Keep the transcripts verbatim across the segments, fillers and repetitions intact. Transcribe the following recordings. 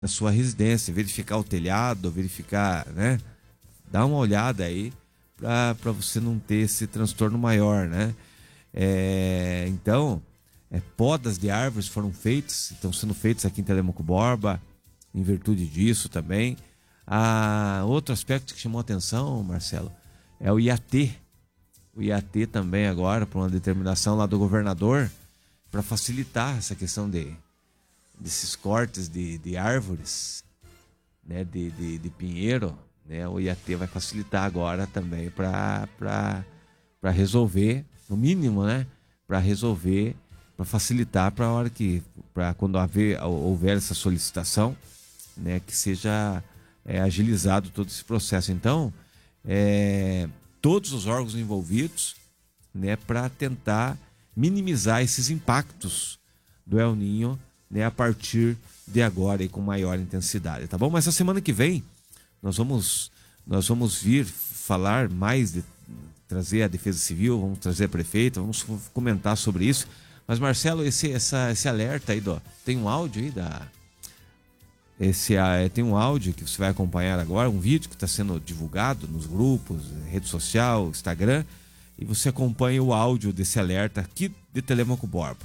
na sua residência, verificar o telhado, verificar, né? Dá uma olhada aí para você não ter esse transtorno maior, né? É, então, é, podas de árvores foram feitas, estão sendo feitas aqui em Telêmaco Borba, em virtude disso também. Ah, outro aspecto que chamou a atenção, Marcelo, é o I A T. O I A T também agora, por uma determinação lá do governador, para facilitar essa questão de, desses cortes de, de árvores, né, de, de, de pinheiro, né, o I A T vai facilitar agora também para resolver, no mínimo, né, para resolver, para facilitar para a hora que, para quando haver, houver essa solicitação, né, que seja é, agilizado todo esse processo. Então, é, todos os órgãos envolvidos, né, para tentar minimizar esses impactos do El Niño, né, a partir de agora e com maior intensidade, tá bom? Mas a semana que vem nós vamos nós vamos vir falar mais de trazer a Defesa Civil, vamos trazer a prefeita, vamos comentar sobre isso. Mas Marcelo, esse essa esse alerta aí, do, tem um áudio aí da esse tem um áudio que você vai acompanhar agora, um vídeo que está sendo divulgado nos grupos, rede social, Instagram, e você acompanha o áudio desse alerta aqui de Telêmaco Borba.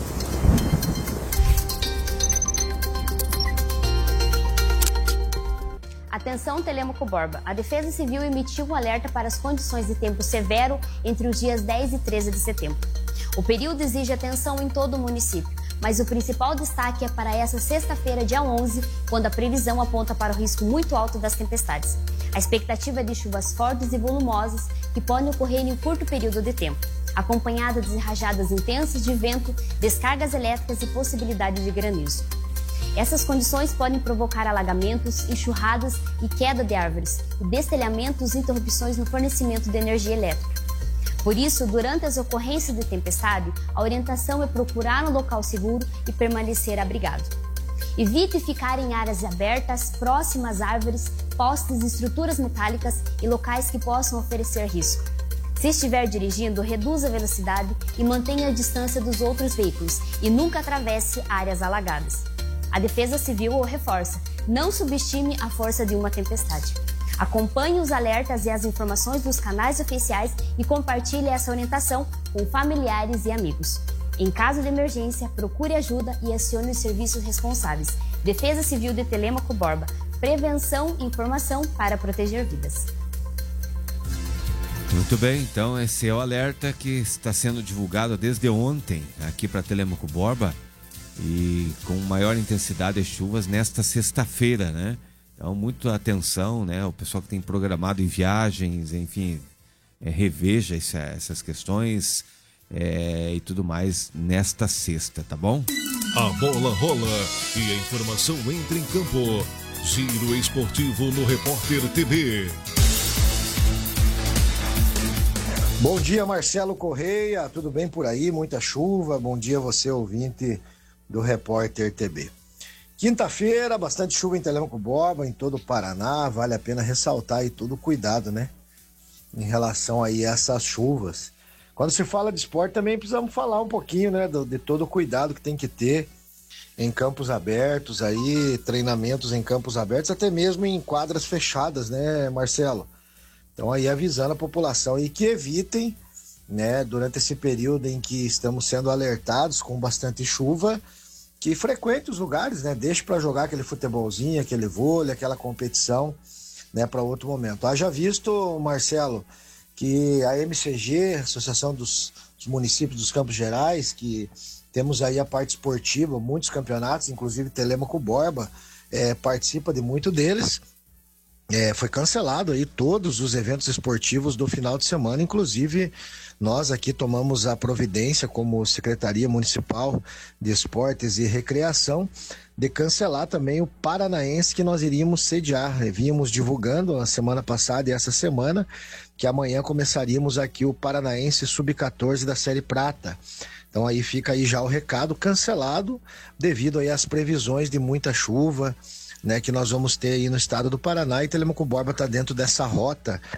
Atenção, Telêmaco Borba. A Defesa Civil emitiu um alerta para as condições de tempo severo entre os dias dez e treze de setembro. O período exige atenção em todo o município, mas o principal destaque é para essa sexta-feira, dia onze, quando a previsão aponta para o risco muito alto das tempestades. A expectativa é de chuvas fortes e volumosas que podem ocorrer em um curto período de tempo, acompanhadas de rajadas intensas de vento, descargas elétricas e possibilidade de granizo. Essas condições podem provocar alagamentos, enxurradas e queda de árvores, e destelhamentos e interrupções no fornecimento de energia elétrica. Por isso, durante as ocorrências de tempestade, a orientação é procurar um local seguro e permanecer abrigado. Evite ficar em áreas abertas, próximas a árvores, postes, estruturas metálicas e locais que possam oferecer risco. Se estiver dirigindo, reduza a velocidade e mantenha a distância dos outros veículos e nunca atravesse áreas alagadas. A Defesa Civil o reforça: não subestime a força de uma tempestade. Acompanhe os alertas e as informações dos canais oficiais e compartilhe essa orientação com familiares e amigos. Em caso de emergência, procure ajuda e acione os serviços responsáveis. Defesa Civil de Telêmaco Borba. Prevenção e informação para proteger vidas. Muito bem, então esse é o alerta que está sendo divulgado desde ontem aqui para Telêmaco Borba e com maior intensidade de chuvas nesta sexta-feira, né? Então, muita atenção, né? O pessoal que tem programado em viagens, enfim, é, reveja essa, essas questões é, e tudo mais nesta sexta, tá bom? A bola rola e a informação entra em campo. Giro esportivo no Repórter T V. Bom dia, Marcelo Correia, tudo bem por aí? Muita chuva, bom dia você, ouvinte do Repórter T V. Quinta-feira, bastante chuva em Telêmaco Borba, em todo o Paraná, vale a pena ressaltar aí todo o cuidado, né? Em relação aí a essas chuvas. Quando se fala de esporte também precisamos falar um pouquinho, né? Do, de todo o cuidado que tem que ter em campos abertos aí, treinamentos em campos abertos, até mesmo em quadras fechadas, né, Marcelo? Então aí avisando a população aí que evitem, né, durante esse período em que estamos sendo alertados com bastante chuva, que frequente os lugares, né? Deixe para jogar aquele futebolzinho, aquele vôlei, aquela competição, né, para outro momento. Haja visto, Marcelo, que a M C G, Associação dos, dos Municípios dos Campos Gerais, que temos aí a parte esportiva, muitos campeonatos, inclusive Telêmaco Borba, é, participa de muito deles. É, foi cancelado aí todos os eventos esportivos do final de semana, inclusive nós aqui tomamos a providência como Secretaria Municipal de Esportes e Recreação de cancelar também o Paranaense que nós iríamos sediar. Vínhamos divulgando na semana passada e essa semana que amanhã começaríamos aqui o Paranaense sub quatorze da Série Prata. Então aí fica aí já o recado, cancelado devido aí às previsões de muita chuva, né, que nós vamos ter aí no estado do Paraná, e Telêmaco Borba está dentro dessa rota,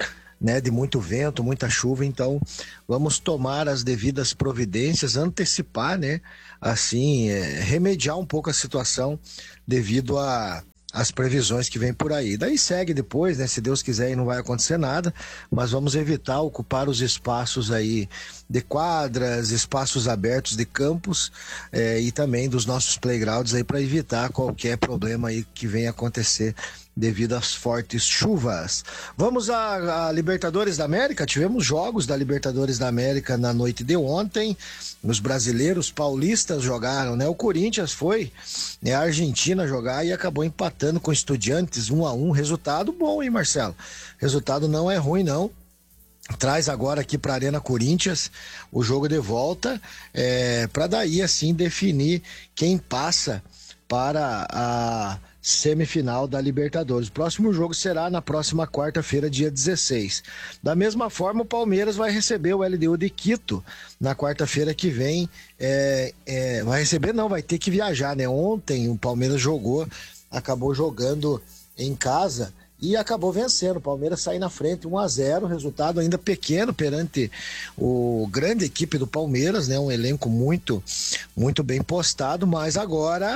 né, de muito vento, muita chuva, então vamos tomar as devidas providências, antecipar, né, assim, é, remediar um pouco a situação devido a as previsões que vem por aí. Daí segue depois, né? Se Deus quiser e não vai acontecer nada, mas vamos evitar ocupar os espaços aí de quadras, espaços abertos de campos eh, e também dos nossos playgrounds aí para evitar qualquer problema aí que venha acontecer devido às fortes chuvas. Vamos à, à Libertadores da América. Tivemos jogos da Libertadores da América na noite de ontem. Os brasileiros paulistas jogaram, né? O Corinthians foi, né, a Argentina jogar e acabou empatando com Estudiantes um a um. Resultado bom, hein, Marcelo? Resultado não é ruim, não. Traz agora aqui para a Arena Corinthians o jogo de volta, é, para daí assim definir quem passa para a semifinal da Libertadores. O próximo jogo será na próxima quarta-feira, dia dezesseis. Da mesma forma, o Palmeiras vai receber o L D U de Quito na quarta-feira que vem. É, é, vai receber, não, vai ter que viajar, né? Ontem o Palmeiras jogou, acabou jogando em casa e acabou vencendo. O Palmeiras sai na frente um a zero, resultado ainda pequeno perante o grande equipe do Palmeiras, né? Um elenco muito, muito bem postado, mas agora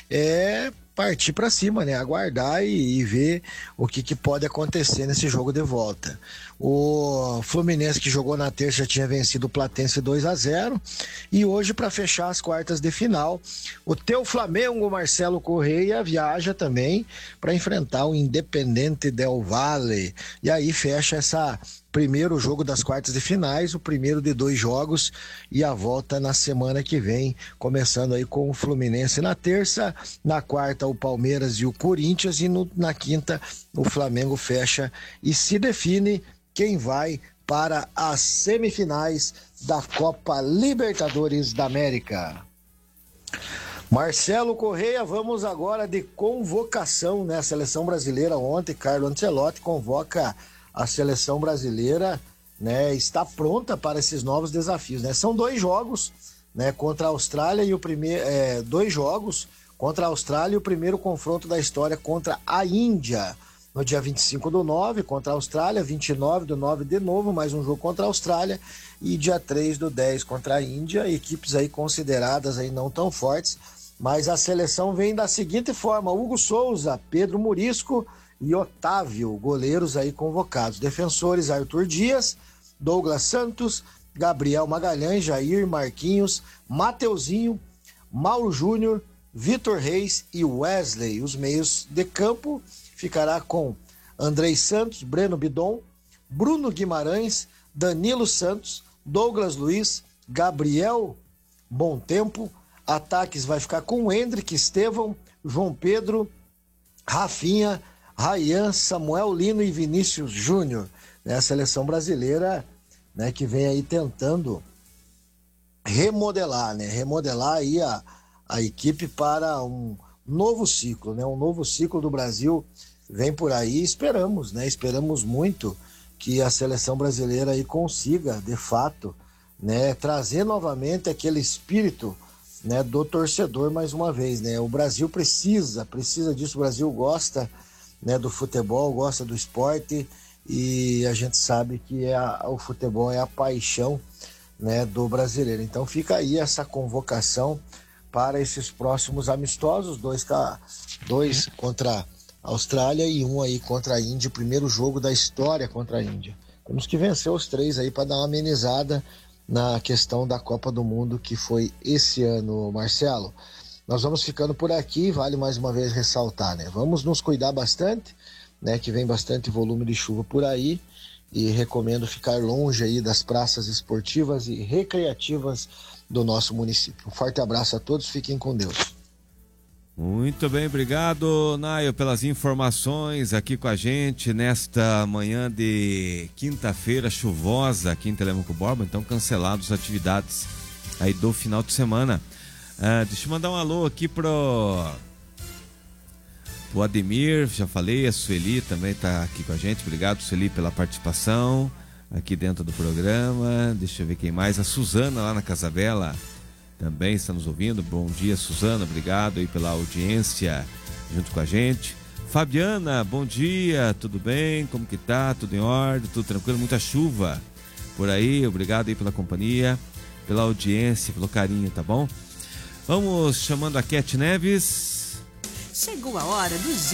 é partir para cima, né? Aguardar e, e ver o que, que pode acontecer nesse jogo de volta. O Fluminense, que jogou na terça, já tinha vencido o Platense dois a zero, e hoje, para fechar as quartas de final, o teu Flamengo, Marcelo Correia, viaja também para enfrentar o Independente Del Valle, e aí fecha essa primeiro jogo das quartas de finais, o primeiro de dois jogos, e a volta na semana que vem, começando aí com o Fluminense na terça, na quarta o Palmeiras e o Corinthians, e no, na quinta o Flamengo fecha e se define quem vai para as semifinais da Copa Libertadores da América. Marcelo Correia, vamos agora de convocação, né? A seleção brasileira ontem, Carlo Ancelotti convoca a seleção brasileira, né? Está pronta para esses novos desafios, né? São dois jogos, né? Contra a Austrália e o primeiro, é, dois jogos contra a Austrália e o primeiro confronto da história contra a Índia. No dia vinte e cinco do nove contra a Austrália, vinte e nove do nove de novo, mais um jogo contra a Austrália, e dia três do dez contra a Índia, equipes aí consideradas aí não tão fortes, mas a seleção vem da seguinte forma: Hugo Souza, Pedro Murisco e Otávio, goleiros aí convocados. Defensores: Arthur Dias, Douglas Santos, Gabriel Magalhães, Jair, Marquinhos, Mateuzinho, Mauro Júnior, Vitor Reis e Wesley. Os meios de campo ficará com Andrei Santos, Breno Bidon, Bruno Guimarães, Danilo Santos, Douglas Luiz, Gabriel Bom Tempo. Ataques vai ficar com Hendrick, Estevão, João Pedro, Rafinha, Rayan, Samuel Lino e Vinícius Júnior. Né, a seleção brasileira, né, que vem aí tentando remodelar, né, remodelar aí a, a equipe para um novo ciclo, né, um novo ciclo do Brasil vem por aí. Esperamos, né, esperamos muito que a seleção brasileira aí consiga, de fato, né, trazer novamente aquele espírito, né, do torcedor mais uma vez, né? O Brasil precisa, precisa disso. O Brasil gosta, né, do futebol, gosta do esporte, e a gente sabe que é a, o futebol é a paixão, né, do brasileiro. Então fica aí essa convocação para esses próximos amistosos, dois, dois contra a Austrália e um aí contra a Índia, o primeiro jogo da história contra a Índia. Temos que vencer os três aí para dar uma amenizada na questão da Copa do Mundo que foi esse ano, Marcelo. Nós vamos ficando por aqui, vale mais uma vez ressaltar, né? Vamos nos cuidar bastante, né? Que vem bastante volume de chuva por aí, e recomendo ficar longe aí das praças esportivas e recreativas do nosso município. Um forte abraço a todos, fiquem com Deus. Muito bem, obrigado, Naio, pelas informações aqui com a gente nesta manhã de quinta-feira chuvosa aqui em Telêmaco Borba. Então, canceladas as atividades aí do final de semana. Ah, deixa eu mandar um alô aqui pro, pro Ademir, já falei, a Sueli também está aqui com a gente. Obrigado, Sueli, pela participação aqui dentro do programa. Deixa eu ver quem mais, a Suzana lá na Casa Bela também está nos ouvindo. Bom dia, Suzana, obrigado aí pela audiência junto com a gente. Fabiana, bom dia, tudo bem? Como que tá? Tudo em ordem? Tudo tranquilo? Muita chuva por aí, obrigado aí pela companhia, pela audiência, pelo carinho, tá bom? Vamos chamando a Cat Neves. Chegou a hora do